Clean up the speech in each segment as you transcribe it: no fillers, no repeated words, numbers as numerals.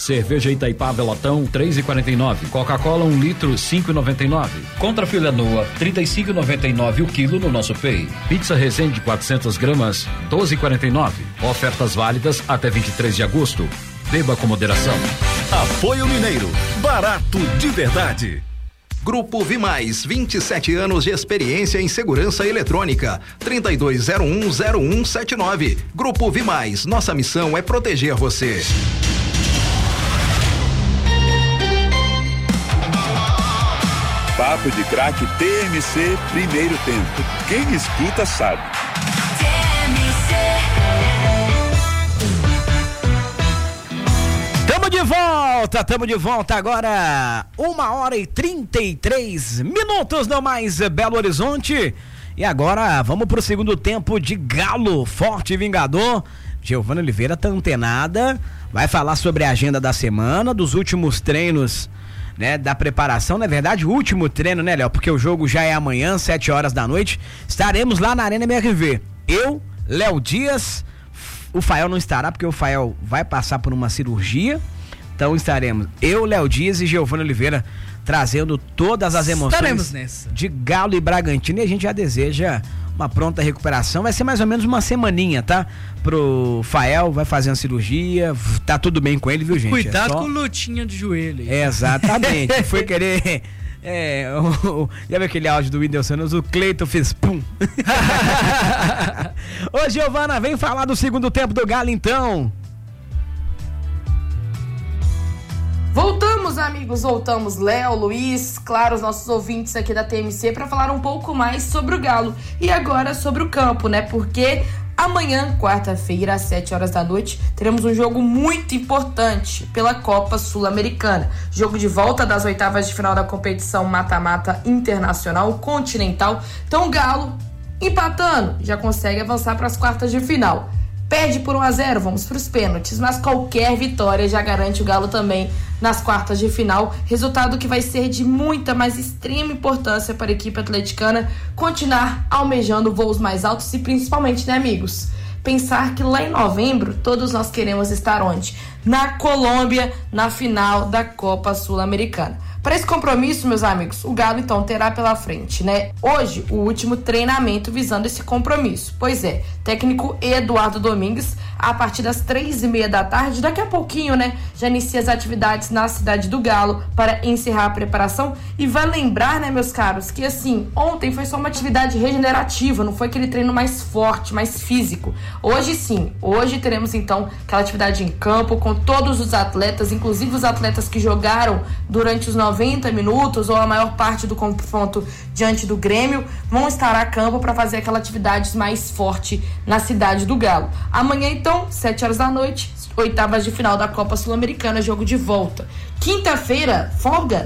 Cerveja Itaipava latão 3,49. Coca-Cola 1 litro 5,99. Contra filé nua 35,99 o quilo no nosso Pay. Pizza Resende 400 gramas 12,49. Ofertas válidas até 23 de agosto. Beba com moderação. Apoio Mineiro, barato de verdade. Grupo Vimais, 27 anos de experiência em segurança eletrônica. 32010179. Grupo Vimais, nossa missão é proteger você. Papo de Craque TMC, primeiro tempo. Quem escuta sabe. Tamo de volta agora, 1h33 no mais Belo Horizonte. E agora vamos pro segundo tempo de Galo Forte e Vingador. Giovana Oliveira tá antenada, vai falar sobre a agenda da semana, dos últimos treinos, né, da preparação. Na verdade, o último treino, né, Léo? Porque o jogo já é amanhã, 7 horas da noite. Estaremos lá na Arena MRV. Eu, Léo Dias, o Fael não estará, porque o Fael vai passar por uma cirurgia. Então estaremos eu, Léo Dias e Giovana Oliveira trazendo todas as emoções de Galo e Bragantino, e a gente já deseja uma pronta recuperação. Vai ser mais ou menos uma semaninha, tá? Pro Fael, vai fazer uma cirurgia, tá tudo bem com ele, viu, gente? Cuidado com lutinha de joelho aí. Exatamente. Foi querer... já viu aquele áudio do Whindersson? O Cleiton fez pum. Ô, Giovana, vem falar do segundo tempo do Galo, então. Voltamos, amigos, voltamos, Léo, Luiz, claro, os nossos ouvintes aqui da TMC, para falar um pouco mais sobre o Galo e agora sobre o campo, né? Porque amanhã, quarta-feira, às 7 horas da noite, teremos um jogo muito importante pela Copa Sul-Americana. Jogo de volta das oitavas de final da competição mata-mata internacional continental. Então o Galo, empatando, já consegue avançar para as quartas de final. Perde por 1-0, vamos para os pênaltis, mas qualquer vitória já garante o Galo também nas quartas de final, resultado que vai ser de muita, mas extrema importância para a equipe atleticana continuar almejando voos mais altos e principalmente, né, amigos, pensar que lá em novembro todos nós queremos estar onde? Na Colômbia, na final da Copa Sul-Americana. Para esse compromisso, meus amigos, o Galo então terá pela frente, né? Hoje, o último treinamento visando esse compromisso. Pois é, técnico Eduardo Domingues, a partir das 3h30 da tarde, daqui a pouquinho, né? Já inicia as atividades na cidade do Galo para encerrar a preparação. E vai lembrar, né, meus caros, que assim, ontem foi só uma atividade regenerativa, não foi aquele treino mais forte, mais físico. Hoje sim, hoje teremos então aquela atividade em campo com todos os atletas, inclusive os atletas que jogaram durante os 90 minutos ou a maior parte do confronto diante do Grêmio, vão estar a campo para fazer aquela atividade mais forte na cidade do Galo. Amanhã então, 7 horas da noite, oitavas de final da Copa Sul-Americana, jogo de volta. Quinta-feira, folga?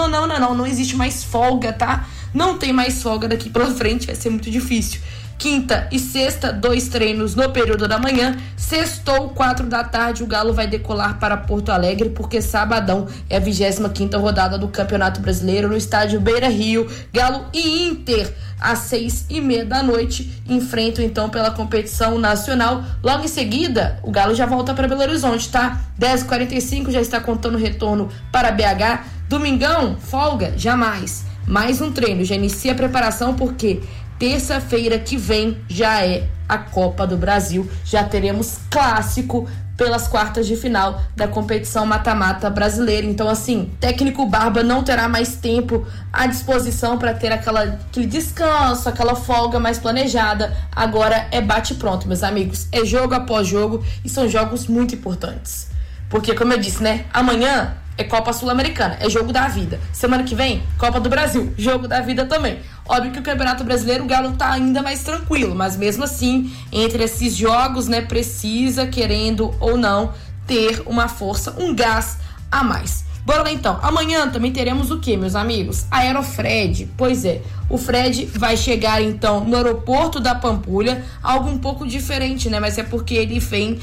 Não existe mais folga, tá? Não tem mais folga daqui pela frente, vai ser muito difícil. Quinta e sexta, 2 treinos no período da manhã. Sextou, 4 da tarde, o Galo vai decolar para Porto Alegre, porque sabadão é a 25ª rodada do Campeonato Brasileiro no estádio Beira-Rio. Galo e Inter, às 6h30 da noite, enfrentam então pela competição nacional. Logo em seguida, o Galo já volta para Belo Horizonte, tá? 10h45, já está contando o retorno para BH. Domingão, folga? Jamais. Mais um treino, já inicia a preparação, porque terça-feira que vem já é a Copa do Brasil. Já teremos clássico pelas quartas de final da competição mata-mata brasileira. Então, assim, técnico Barba não terá mais tempo à disposição para ter aquele descanso, aquela folga mais planejada. Agora é bate-pronto, meus amigos. É jogo após jogo e são jogos muito importantes. Porque, como eu disse, né? Amanhã é Copa Sul-Americana, é jogo da vida. Semana que vem, Copa do Brasil, jogo da vida também. Óbvio que o Campeonato Brasileiro, o Galo tá ainda mais tranquilo, mas mesmo assim, entre esses jogos, né, precisa, querendo ou não, ter uma força, um gás a mais. Bora lá então, amanhã também teremos o que, meus amigos? Aerofred, pois é, o Fred vai chegar então no aeroporto da Pampulha, algo um pouco diferente, né, mas é porque ele vem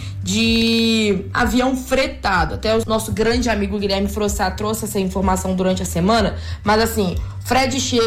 de avião fretado. Até o nosso grande amigo Guilherme Frossá trouxe essa informação durante a semana, mas assim, Fred chega